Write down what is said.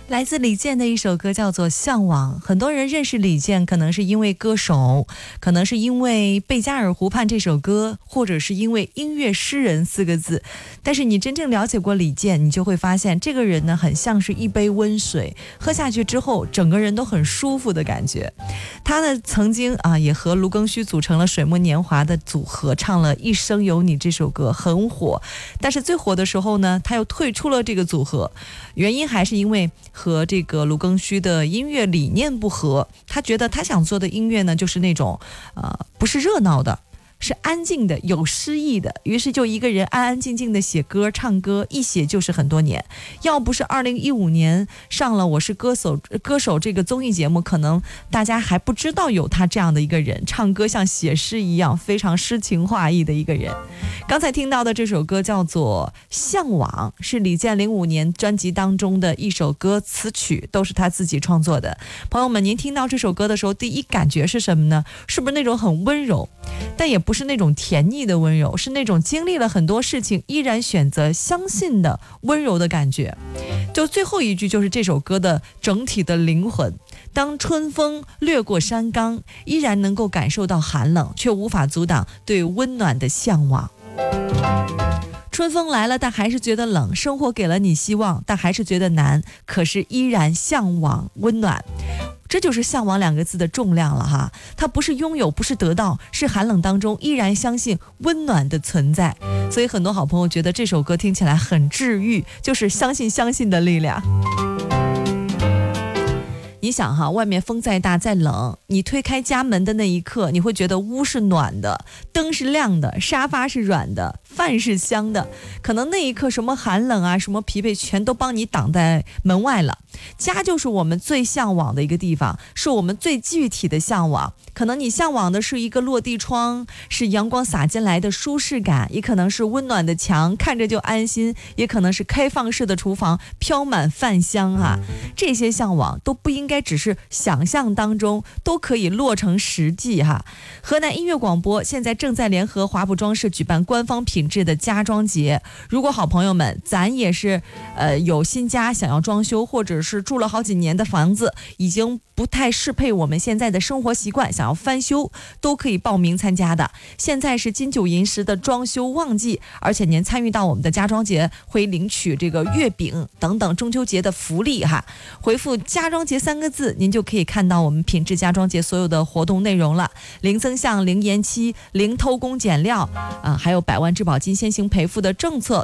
来自李健的一首歌叫做《向往》，很多人认识李健可能是因为歌手，可能是因为《贝加尔湖畔》这首歌，或者是因为音乐诗人4个字。但是你真正了解过李健，你就会发现这个人呢，很像是一杯温水，喝下去之后整个人都很舒服的感觉。他呢曾经也和卢庚戌组成了水木年华的组合，唱了《一生有你》这首歌很火。但是最火的时候呢，他又退出了这个组合，原因还是因为和这个卢庚戌的音乐理念不合。他觉得他想做的音乐呢，就是那种不是热闹的，是安静的，有诗意的。于是就一个人安安静静的写歌唱歌，一写就是很多年。要不是2015年上了《我是歌手》这个综艺节目，可能大家还不知道有他这样的一个人，唱歌像写诗一样，非常诗情画意的一个人。刚才听到的这首歌叫做《向往》，是李健05年专辑当中的一首歌，词曲都是他自己创作的。朋友们，您听到这首歌的时候，第一感觉是什么呢？是不是那种很温柔，但也不是那种甜腻的温柔，是那种经历了很多事情依然选择相信的温柔的感觉。就最后一句就是这首歌的整体的灵魂。当春风掠过山岗，依然能够感受到寒冷，却无法阻挡对温暖的向往。春风来了，但还是觉得冷；生活给了你希望，但还是觉得难。可是依然向往温暖。这就是向往2个字的重量了哈，它不是拥有，不是得到，是寒冷当中依然相信温暖的存在。所以很多好朋友觉得这首歌听起来很治愈，就是相信的力量。你想哈，外面风再大再冷，你推开家门的那一刻，你会觉得屋是暖的，灯是亮的，沙发是软的，饭是香的。可能那一刻什么寒冷啊，什么疲惫全都帮你挡在门外了。家就是我们最向往的一个地方，是我们最具体的向往。可能你向往的是一个落地窗，是阳光洒进来的舒适感，也可能是温暖的墙，看着就安心，也可能是开放式的厨房，飘满饭香啊。这些向往都不应该只是想象当中，都可以落成实际哈。河南音乐广播现在正在联合华普装饰举办官方品质的家装节。如果好朋友们咱也是有新家想要装修，或者是住了好几年的房子已经不太适配我们现在的生活习惯，想要翻修，都可以报名参加的。现在是金九银十的装修旺季，而且您参与到我们的家装节会领取这个月饼等等中秋节的福利哈。回复家装节3个字，您就可以看到我们品质家装节所有的活动内容了。零增项、零延期、零偷工减料还有100万质保金先行赔付的政策